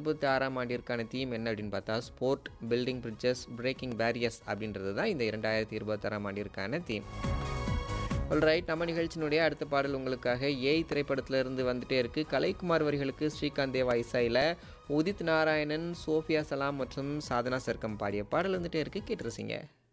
2026ஆம் ஆண்டிற்கான தீம் என்ன அப்படின்னு பார்த்தா sport, building bridges, braking barriers அப்படின்றது தான் இந்த 2026ஆம் ஆண்டிற்கான தீம். ஆல்ரைட், நம்ம நிகழ்ச்சியினுடைய அடுத்த பாடல் உங்களுக்காக ஏய் திரைப்படத்திலிருந்து வந்துட்டே இருக்கு. கலைக்குமார் வரிகளுக்கு ஸ்ரீகாந்த் தேவா இசையில் உதித் நாராயணன், சோஃபியா சலாம் மற்றும் சாதனா சர்க்கம் பாடிய பாடல் வந்துட்டே இருக்கு. கேட்டு ரசிங்க.